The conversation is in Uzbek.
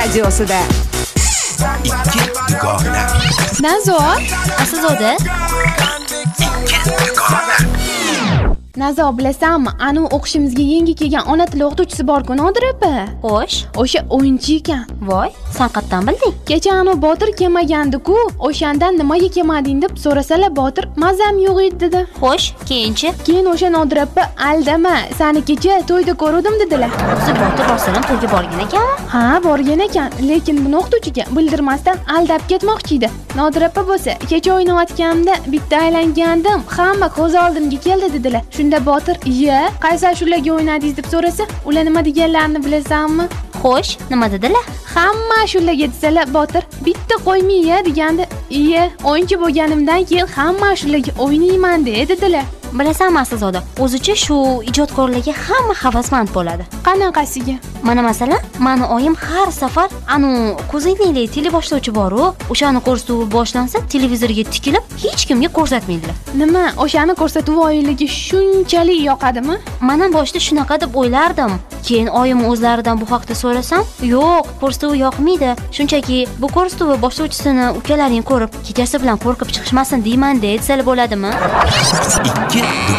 radiosida. Ikki dugona. Nazo, Aslzoda, Nazo bilasanmi? Anu o'qishimizga yangi kelgan ona tili o'qituvchisi bor-ku, Nodir opa. xo'sh. O'sha o'yinchi ekan. Voy, sen qayerdan bilding? Kecha anu Botir kelmagandi-ku, o'shandan nimaga kelmading deb so'rasalar, Botir mazam yo'q edi dedi. Xo'sh, keyinchi? Keyin o'sha Nodir opa, aldama, seni kecha to'yda ko'rdim dedilar. O'zi Botir Roslan to'yga borgan ekanmi? Ha, borgan ekan, lekin buni o'qituvchiga bildirmasdan aldab ketmoqchi edi. Nodir opa bo'lsa, kecha o'ynayotganimda bitta aylangandim, hamma ko'z oldimga keldi dedilar. Shunda Botir, "Iya, qaysi ashulaga o'ynadingiz?" deb so'rasa, ular nima deganlarini bilasanmi? Xo'sh, nima dedilar? Hamma ashulaga desalar, Botir bitta qo'ymiya degandi. "Iya, o'yinchi bo'lganimdan keyin hamma ashulaga o'ynayman" dedilar. Bilasanmi Aslzoda, o'zicha shu ijodkorlarga hamma havasmand bo'ladi. Qanaqasiga? Mana masalan, mani oyim har safar ko'zoynakli teleboshlovchi bor-ku, o'shani ko'rsatuv boshlansa, televizorga tikilib, hech kimga ko'rsatmaydilar. Nima, o'shani ko'rsatuv oyligi shunchalik yoqadimi? Mana boshida shunaqa deb o'ylardim. Keyin oyim o'zlaridan bu haqda so'rasam, "Yo'q, ko'rsatuv yoqmaydi. Shunchaki bu ko'rsatuv boshlovchisini ukalaring ko'rib, kechasi bilan qo'rqib chiqishmasin deyman" desalar bo'ladimi? Ikki